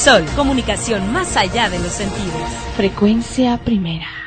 Sol, comunicación más allá de los sentidos. Frecuencia primera.